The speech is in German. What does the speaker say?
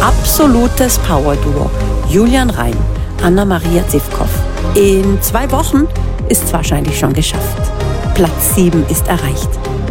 absolutes Power-Duo. Julian Reim, Anna-Maria Zivkow. In 2 Wochen ist es wahrscheinlich schon geschafft. Platz 7 ist erreicht.